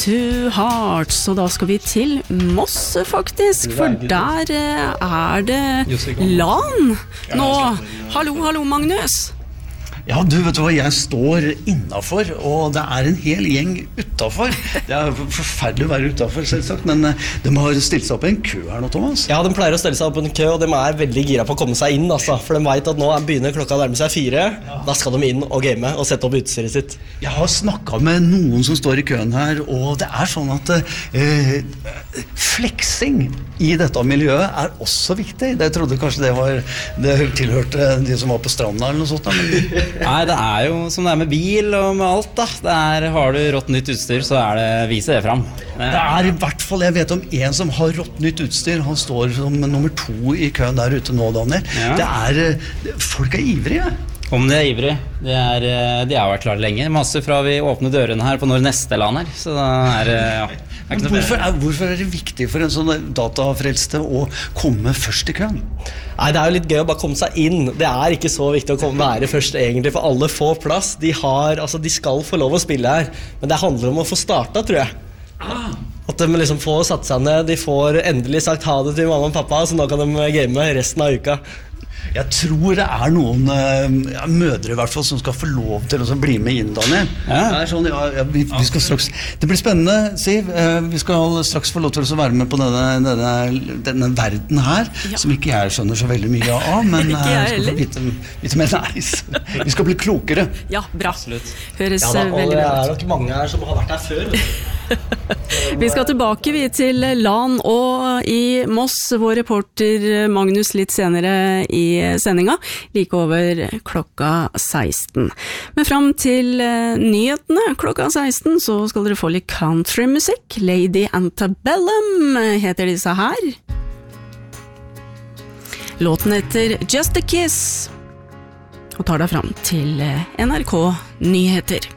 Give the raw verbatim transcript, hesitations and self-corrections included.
Two Hearts, og da skal vi til Moss faktisk, for der er det LAN nå. Hallo, hallo Magnus. Ja, du vet hva, jeg står innenfor, og det er en hel gjeng utenfor. Det er forferdelig å være utenfor, selvsagt, men de har stilt seg opp i en kø her nå, Thomas. Ja, de pleier å stille seg opp i en kø, og de er veldig gira på å komme seg inn, altså. For de vet at nå begynner klokka å nærme seg fire. Ja. Da skal de inn og game og sette opp utstyret sitt. Jeg har snakket med noen som står i køen her, og det er sånn at eh, fleksing i dette miljøet er også viktig. Jeg trodde kanskje det var det tilhørte de som var på stranda eller noe sånt, men Nei, det er jo som det er med bil og med alt da. Det er, har du rått nytt utstyr, så er det, vise det frem. Det er i hvert fall, jeg vet om en som har rått nytt utstyr. Han står som nummer to i køen der ute nå, Daniel. Ja. Det er, folk er ivrige. Om de er ivrige, de, er, de har vært klare lenge. Masse fra vi åpner dørene her på når neste land her. Så da er det, ja. Er hvorfor, er, hvorfor er det viktig for en sånn datafrelste å komme først i køen? Nei, det er jo litt gøy å bare komme seg inn. Det er ikke så viktig å komme være først egentlig, for alle får plass. De, har, altså, de skal få lov å spille her, men det handler om å få startet, tror jeg. Ah. At de liksom får satt seg ned, de får endelig sagt ha det til mamma og pappa, så nå kan de game resten av uka. Jeg tror det er noen ja, mødre i hvert fall som skal få lov til å bli med inn, Daniel. Ja. Det er sånn, ja, ja, vi, vi skal straks, det blir spennende, Siv. Vi skal straks få lov til å være med på denne, denne, denne verden her, ja. Som ikke jeg skjønner så veldig mye av, men ikke jeg skal få vite, vite mer nice. Vi skal bli klokere. Ja, bra. Absolutt. Høres ja, da, veldig bra ut. Det er nok mange her som har vært her før. Vi skal tilbake vi til LAN og i Moss, vår reporter Magnus litt senere i sendinga, like over klokka seksten. Men fram til nyhetene klokka seksten så skal dere få litt countrymusikk. Lady Antebellum heter disse her. Låten heter Just a Kiss og tar deg fram til N R K Nyheter.